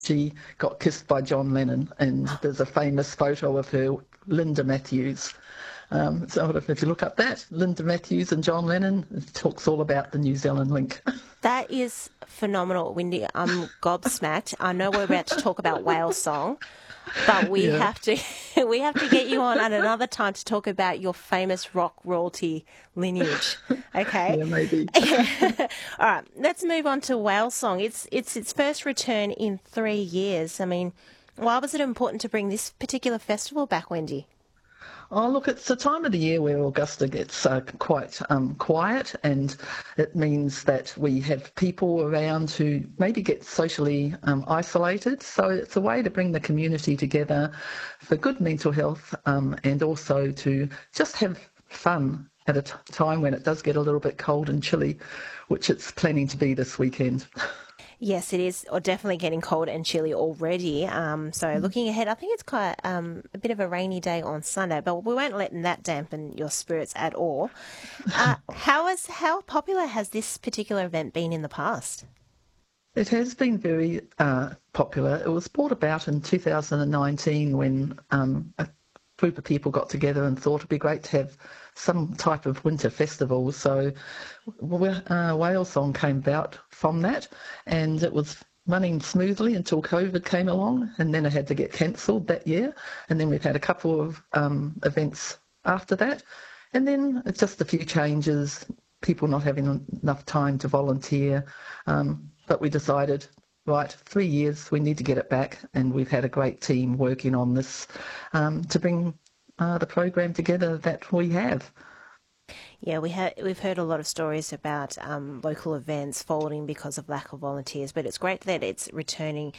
she got kissed by John Lennon, and there's a famous photo of her, Linda Matthews. So if you look up that, Linda Matthews and John Lennon, it talks all about the New Zealand link. That is phenomenal, Wendy. I'm gobsmacked. I know we're about to talk about Whale Song, but we have to get you on at another time to talk about your famous rock royalty lineage. Okay. Yeah, maybe. All right. Let's move on to Whale Song. It's its first return in 3 years. I mean, why was it important to bring this particular festival back, Wendy? Oh, look, it's the time of the year where Augusta gets quite quiet, and it means that we have people around who maybe get socially isolated. So it's a way to bring the community together for good mental health, and also to just have fun at a time when it does get a little bit cold and chilly, which it's planning to be this weekend. Yes, it is, or definitely getting cold and chilly already. So looking ahead, I think it's quite a bit of a rainy day on Sunday, but we won't let that dampen your spirits at all. How popular has this particular event been in the past? It has been very popular. It was brought about in 2019 when a group of people got together and thought it'd be great to have some type of winter festival. So Whale Song came about from that, and it was running smoothly until COVID came along, and then it had to get cancelled that year. And then we've had a couple of events after that, and then it's just a few changes, people not having enough time to volunteer. But we decided, right, 3 years, we need to get it back, and we've had a great team working on this to bring the program together that we have. Yeah, we've heard a lot of stories about local events folding because of lack of volunteers, but it's great that it's returning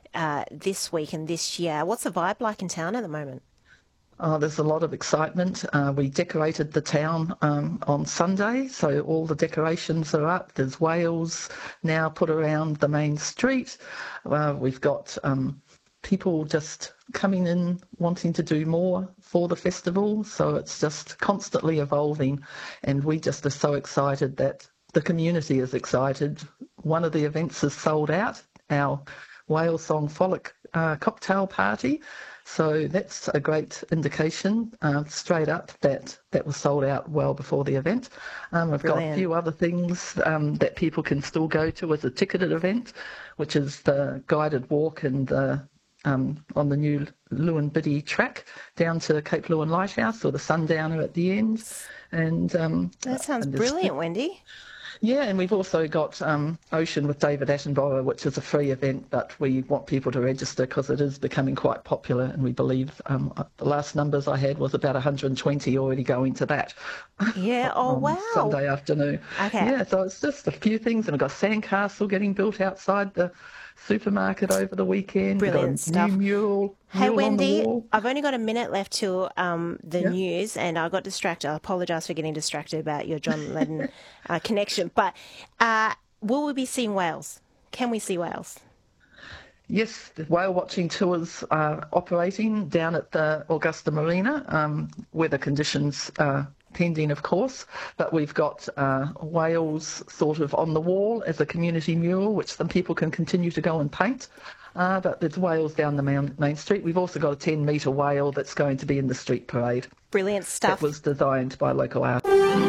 this week and this year. What's the vibe like in town at the moment? There's a lot of excitement. We decorated the town on Sunday, so all the decorations are up. There's whales now put around the main street. We've got people just coming in wanting to do more for the festival, so it's just constantly evolving, and we just are so excited that the community is excited. One of the events is sold out, our Whale Song Frolic cocktail party, so that's a great indication straight up that was sold out well before the event. We've got a few other things that people can still go to as a ticketed event, which is the guided walk and the on the new Lewin Biddy track down to Cape Lewin Lighthouse, or the Sundowner at the end. And that sounds brilliant, Wendy. Yeah, and we've also got Ocean with David Attenborough, which is a free event, but we want people to register because it is becoming quite popular, and we believe the last numbers I had was about 120 already going to that. Yeah, oh wow. Sunday afternoon. Okay. Yeah, so it's just a few things, and we've got Sandcastle getting built outside the supermarket over the weekend. Brilliant stuff. New mural. Hey, Wendy, I've only got a minute left till the news, and I got distracted. I apologise for getting distracted about your John Lennon connection. But will we be seeing whales? Can we see whales? Yes, the whale watching tours are operating down at the Augusta Marina. Weather conditions pending, of course, but we've got whales sort of on the wall as a community mural, which some people can continue to go and paint. But there's whales down the main street. We've also got a 10-metre whale that's going to be in the street parade. Brilliant stuff. That was designed by local artists.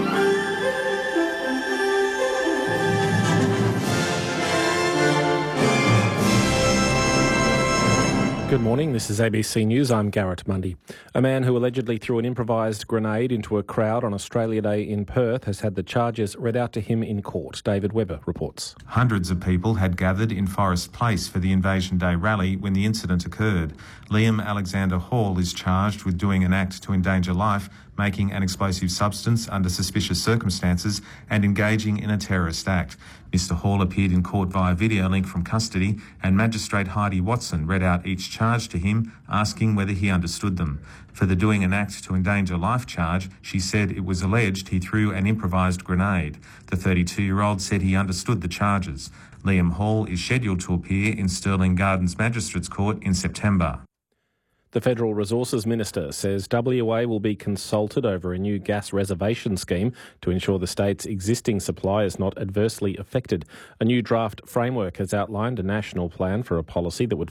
Good morning, this is ABC News. I'm Garrett Mundy. A man who allegedly threw an improvised grenade into a crowd on Australia Day in Perth has had the charges read out to him in court. David Webber reports. Hundreds of people had gathered in Forest Place for the Invasion Day rally when the incident occurred. Liam Alexander Hall is charged with doing an act to endanger life, making an explosive substance under suspicious circumstances and engaging in a terrorist act. Mr Hall appeared in court via video link from custody, and Magistrate Heidi Watson read out each charge to him, asking whether he understood them. For the doing an act to endanger life charge, she said it was alleged he threw an improvised grenade. The 32-year-old said he understood the charges. Liam Hall is scheduled to appear in Stirling Gardens Magistrates Court in September. The Federal Resources Minister says WA will be consulted over a new gas reservation scheme to ensure the state's existing supply is not adversely affected. A new draft framework has outlined a national plan for a policy that would